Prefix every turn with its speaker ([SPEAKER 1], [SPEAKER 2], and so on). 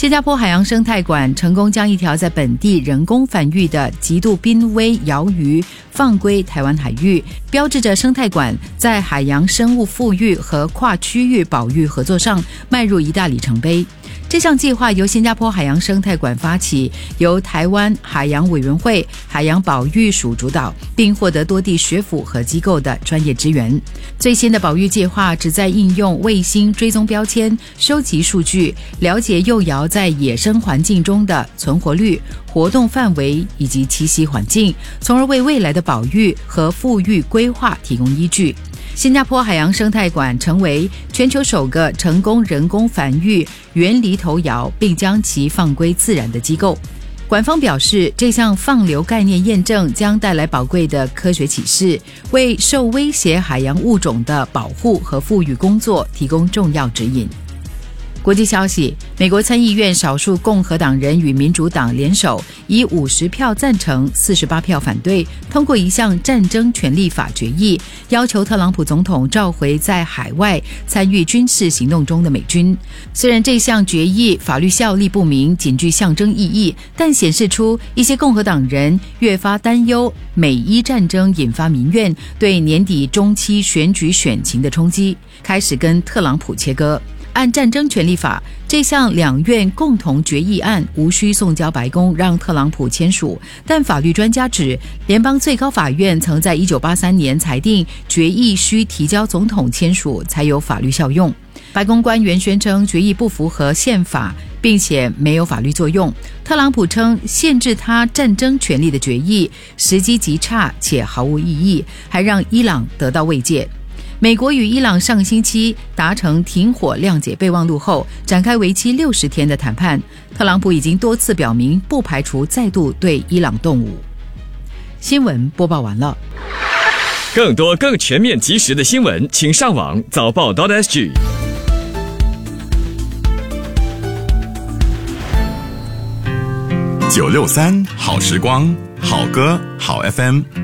[SPEAKER 1] 新加坡海洋生态馆成功将一条在本地人工繁育的极度濒危鳐鱼放归台湾海域，标志着生态馆在海洋生物复育和跨区域保育合作上迈入一大里程碑。这项计划由新加坡海洋生态馆发起，由台湾海洋委员会海洋保育署主导，并获得多地学府和机构的专业支援。最新的保育计划旨在应用卫星追踪标签，收集数据，了解幼鳐在野生环境中的存活率、活动范围以及栖息环境，从而为未来的保育和复育规划提供依据。新加坡海洋生态馆成为全球首个成功人工繁育原犁头鳐并将其放归自然的机构。馆方表示，这项放流概念验证将带来宝贵的科学启示，为受威胁海洋物种的保护和复育工作提供重要指引。国际消息，美国参议院少数共和党人与民主党联手，以50票赞成、48票反对，通过一项战争权利法决议，要求特朗普总统召回在海外参与军事行动中的美军。虽然这项决议法律效力不明，仅具象征意义，但显示出一些共和党人越发担忧美伊战争引发民怨对年底中期选举选情的冲击，开始跟特朗普切割。按战争权利法，这项两院共同决议案无需送交白宫让特朗普签署，但法律专家指，联邦最高法院曾在1983年裁定决议需提交总统签署才有法律效用。白宫官员宣称决议不符合宪法，并且没有法律作用。特朗普称限制他战争权利的决议时机极差且毫无意义，还让伊朗得到慰藉。美国与伊朗上星期达成停火谅解备忘录后，展开为期60天的谈判。特朗普已经多次表明不排除再度对伊朗动武。新闻播报完了。
[SPEAKER 2] 更多更全面及时的新闻，请上网早报.sg。
[SPEAKER 3] 963好时光，好歌好 FM。